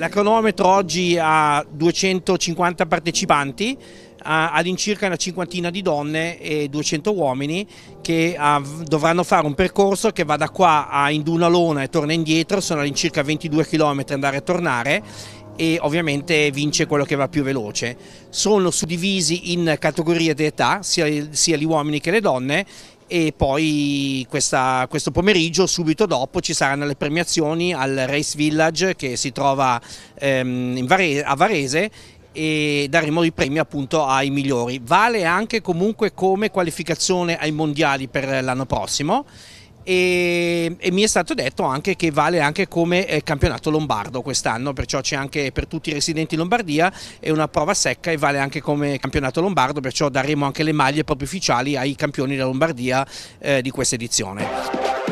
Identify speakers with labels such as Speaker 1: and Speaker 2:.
Speaker 1: La cronometro oggi ha 250 partecipanti, all'incirca una cinquantina di donne e 200 uomini che dovranno fare un percorso che va da qua a Indunalona e torna indietro, sono all'incirca 22 km andare e tornare, e ovviamente vince quello che va più veloce. Sono suddivisi in categorie di età, sia gli uomini che le donne, e poi questo pomeriggio, subito dopo, ci saranno le premiazioni al Race Village che si trova a Varese, e daremo i premi appunto ai migliori. Vale anche comunque come qualificazione ai mondiali per l'anno prossimo, e mi è stato detto anche che vale anche come campionato lombardo quest'anno, perciò c'è anche per tutti i residenti in Lombardia, è una prova secca e vale anche come campionato lombardo, perciò daremo anche le maglie proprio ufficiali ai campioni della Lombardia di questa edizione.